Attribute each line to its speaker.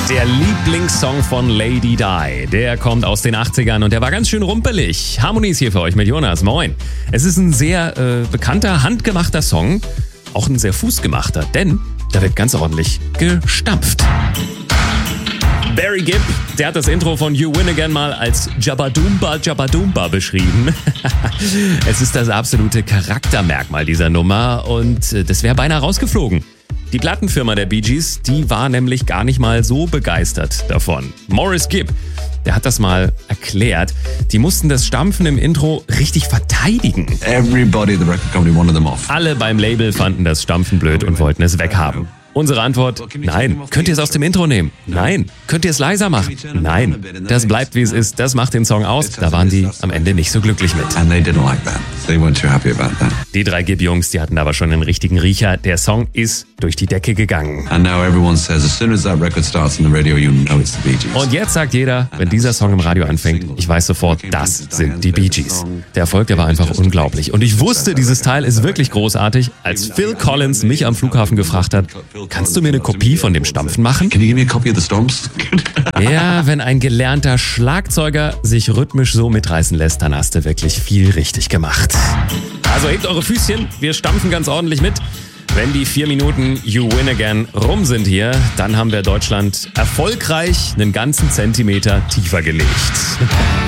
Speaker 1: Der Lieblingssong von Lady Di, der kommt aus den 80ern und der war ganz schön rumpelig. Harmony ist hier für euch mit Jonas. Moin. Es ist ein sehr bekannter, handgemachter Song, auch ein sehr fußgemachter, denn da wird ganz ordentlich gestampft. Barry Gibb, der hat das Intro von You Win Again mal als Jabba-Doomba Jabba-Doomba beschrieben. Es ist das absolute Charaktermerkmal dieser Nummer und das wäre beinahe rausgeflogen. Die Plattenfirma der Bee Gees, die war nämlich gar nicht mal so begeistert davon. Maurice Gibb, der hat das mal erklärt. Die mussten das Stampfen im Intro richtig verteidigen.
Speaker 2: Everybody at the record company wanted them off.
Speaker 1: Alle beim Label fanden das Stampfen blöd und wollten es weghaben. Unsere Antwort: Nein. Könnt ihr es aus dem Intro nehmen? Nein. Könnt ihr es leiser machen? Nein. Das bleibt wie es ist, das macht den Song aus. Da waren die am Ende nicht so glücklich mit.
Speaker 2: And they didn't like that. They weren't too happy about that.
Speaker 1: Die drei Gibb-Jungs, die hatten aber schon einen richtigen Riecher. Der Song ist durch die Decke gegangen.
Speaker 2: And now everyone says as soon as that record starts on the radio, you know it's the Bee Gees.
Speaker 1: Und jetzt sagt jeder, wenn dieser Song im Radio anfängt, ich weiß sofort, das sind die Bee Gees. Der Erfolg, der war einfach unglaublich. Und ich wusste, dieses Teil ist wirklich großartig, als Phil Collins mich am Flughafen gefragt hat, kannst du mir eine Kopie von dem Stampfen machen?
Speaker 2: Can you give me a copy of the Stomps?
Speaker 1: Ja, wenn ein gelernter Schlagzeuger sich rhythmisch so mitreißen lässt, dann hast du wirklich viel richtig gemacht. Also hebt eure Füßchen, wir stampfen ganz ordentlich mit. Wenn die 4 Minuten You Win Again rum sind hier, dann haben wir Deutschland erfolgreich einen ganzen Zentimeter tiefer gelegt.